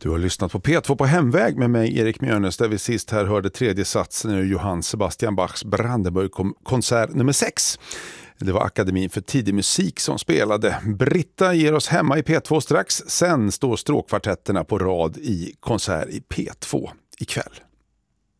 Du har lyssnat på P2 på hemväg med mig Erik Mjörnes, där vi sist här hörde tredje satsen ur Johann Sebastian Bachs Brandenburg-konsert nummer 6. Det var Akademin för tidig musik som spelade. Britta ger oss hemma i P2 strax. Sen står stråkkvartetterna på rad i konsert i P2 ikväll.